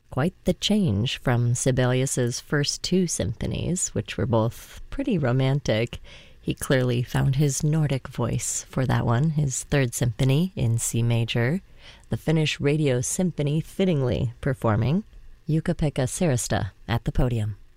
Quite the change from Sibelius's first two symphonies, which were both pretty romantic. He clearly found his Nordic voice for that one, his third symphony in C major, the Finnish Radio Symphony fittingly performing Jukka-Pekka Sirista at the podium.